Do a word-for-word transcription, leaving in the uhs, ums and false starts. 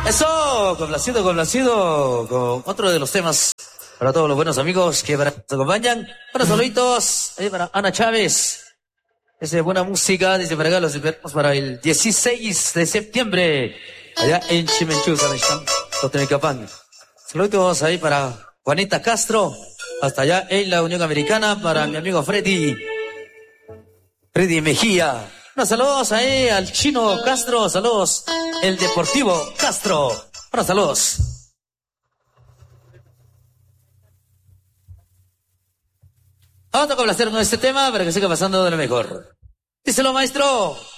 Eso, complacido, complacido con otro de los temas para todos los buenos amigos que nos acompañan. Buenos saluditos ahí para Ana Chávez. Esa buena música, dice para acá, los esperamos para el dieciséis de septiembre, allá en Chimenchuza, Totemecapán. Saludos ahí para Juanita Castro, hasta allá en la Unión Americana, para mi amigo Freddy, Freddy Mejía. Unos saludos ahí al Chino Castro, saludos, el Deportivo Castro. Unos saludos. Vamos a complacer con este tema para que siga pasando de lo mejor. Díselo, maestro.